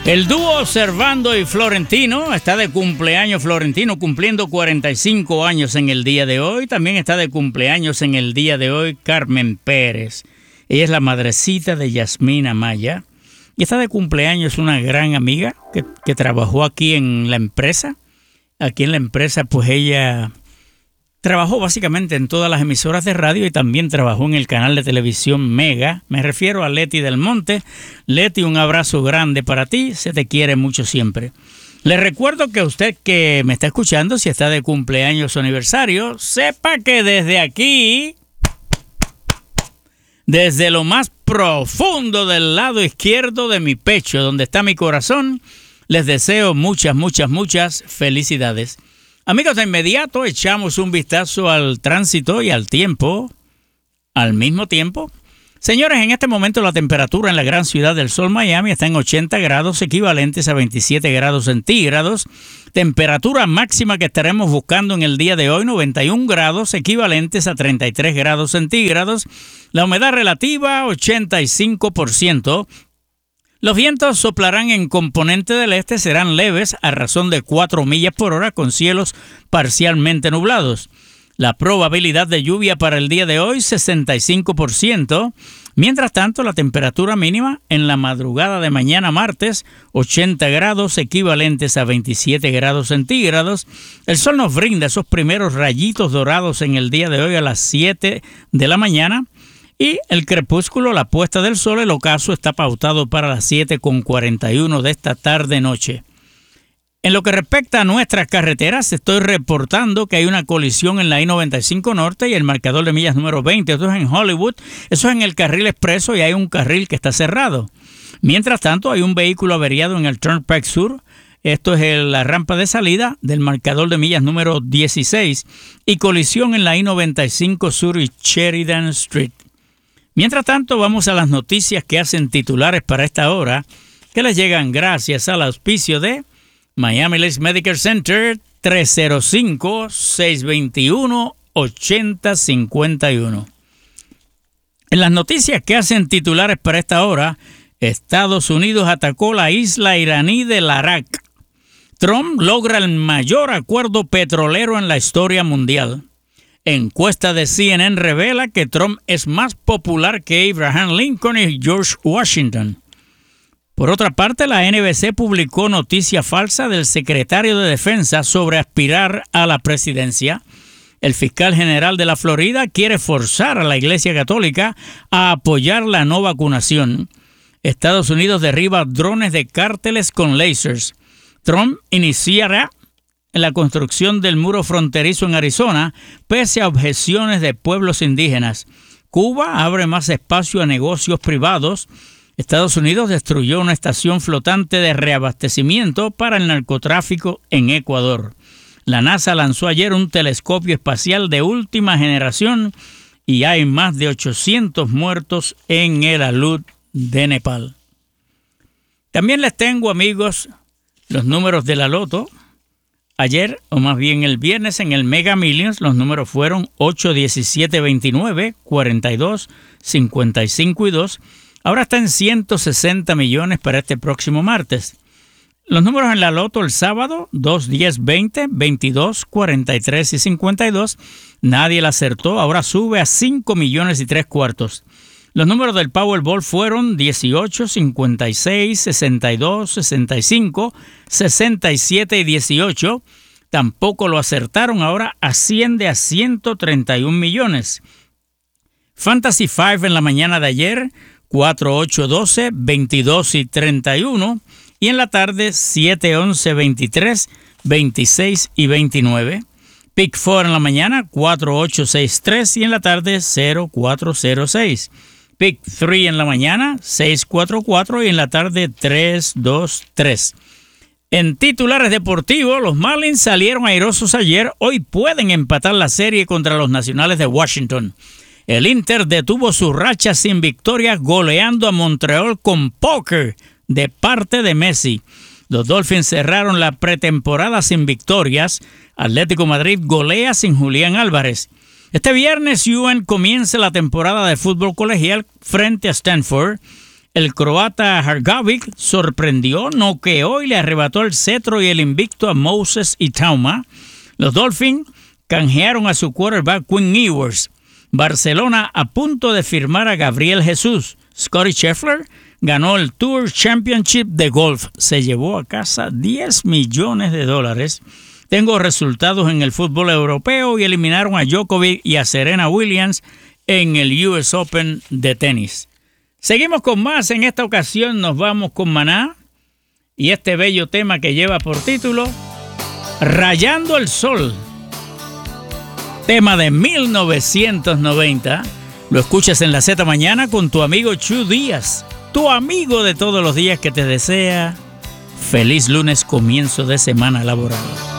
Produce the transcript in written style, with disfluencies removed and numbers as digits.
El dúo Servando y Florentino está de cumpleaños. Florentino cumpliendo 45 años en el día de hoy. También está de cumpleaños en el día de hoy Carmen Pérez. Ella es la madrecita de Yasmín Amaya. Y está de cumpleaños una gran amiga que trabajó aquí en la empresa. Aquí en la empresa pues ella trabajó básicamente en todas las emisoras de radio y también trabajó en el canal de televisión Mega. Me refiero a Leti del Monte. Leti, un abrazo grande para ti. Se te quiere mucho siempre. Le recuerdo que usted que me está escuchando, si está de cumpleaños o aniversario, sepa que desde aquí, desde lo más profundo del lado izquierdo de mi pecho, donde está mi corazón, les deseo muchas, muchas, muchas felicidades. Amigos, de inmediato echamos un vistazo al tránsito y al tiempo al mismo tiempo. Señores, en este momento la temperatura en la gran ciudad del sol, Miami, está en 80 grados, equivalentes a 27 grados centígrados. Temperatura máxima que estaremos buscando en el día de hoy, 91 grados, equivalentes a 33 grados centígrados. La humedad relativa, 85%. Los vientos soplarán en componente del este, serán leves a razón de 4 millas por hora con cielos parcialmente nublados. La probabilidad de lluvia para el día de hoy, 65%. Mientras tanto, la temperatura mínima en la madrugada de mañana martes, 80 grados, equivalentes a 27 grados centígrados. El sol nos brinda esos primeros rayitos dorados en el día de hoy a las 7 de la mañana. Y el crepúsculo, la puesta del sol, el ocaso, está pautado para las 7:41 de esta tarde-noche. En lo que respecta a nuestras carreteras, estoy reportando que hay una colisión en la I-95 Norte y el marcador de millas número 20. Esto es en Hollywood, eso es en el carril expreso y hay un carril que está cerrado. Mientras tanto, hay un vehículo averiado en el Turnpike Sur. Esto es la rampa de salida del marcador de millas número 16 y colisión en la I-95 Sur y Sheridan Street. Mientras tanto, vamos a las noticias que hacen titulares para esta hora, que les llegan gracias al auspicio de Miami Lakes Medical Center, 305-621-8051. En las noticias que hacen titulares para esta hora, Estados Unidos atacó la isla iraní de Larak. Trump logra el mayor acuerdo petrolero en la historia mundial. Encuesta de CNN revela que Trump es más popular que Abraham Lincoln y George Washington. Por otra parte, la NBC publicó noticia falsa del secretario de Defensa sobre aspirar a la presidencia. El fiscal general de la Florida quiere forzar a la Iglesia Católica a apoyar la no vacunación. Estados Unidos derriba drones de cárteles con lasers. Trump iniciará la construcción del muro fronterizo en Arizona, pese a objeciones de pueblos indígenas. Cuba abre más espacio a negocios privados. Estados Unidos destruyó una estación flotante de reabastecimiento para el narcotráfico en Ecuador. La NASA lanzó ayer un telescopio espacial de última generación y hay más de 800 muertos en el alud de Nepal. También les tengo, amigos, los números de la loto. Ayer, o más bien el viernes, en el Mega Millions, los números fueron 8, 17, 29, 42, 55 y 2. Ahora está en 160 millones para este próximo martes. Los números en la loto el sábado, 2, 10, 20, 22, 43 y 52. Nadie la acertó, ahora sube a 5 millones y 3 cuartos. Los números del Powerball fueron 18, 56, 62, 65, 67 y 18. Tampoco lo acertaron, ahora asciende a 131 millones. Fantasy 5 en la mañana de ayer, 4, 8, 12, 22 y 31. Y en la tarde, 7, 11, 23, 26 y 29. Pick 4 en la mañana, 4, 8, 6, 3. Y en la tarde, 0, 4, 0, 6. Pick 3 en la mañana, 6-4-4 y en la tarde 3-2-3. En titulares deportivos, los Marlins salieron airosos ayer. Hoy pueden empatar la serie contra los Nacionales de Washington. El Inter detuvo su racha sin victoria goleando a Montreal con póker de parte de Messi. Los Dolphins cerraron la pretemporada sin victorias. Atlético Madrid golea sin Julián Álvarez. Este viernes, UNC comienza la temporada de fútbol colegial frente a Stanford. El croata Hrgović sorprendió, noqueó y le arrebató el cetro y el invicto a Moses Itauma. Los Dolphins canjearon a su quarterback Quinn Ewers. Barcelona a punto de firmar a Gabriel Jesús. Scottie Scheffler ganó el Tour Championship de golf. Se llevó a casa $10 millones. Tengo resultados en el fútbol europeo y eliminaron a Djokovic y a Serena Williams en el US Open de tenis. Seguimos con más. En esta ocasión nos vamos con Maná y este bello tema que lleva por título Rayando el Sol. Tema de 1990. Lo escuchas en la Z Mañana con tu amigo Chu Díaz, tu amigo de todos los días que te desea feliz lunes, comienzo de semana laboral.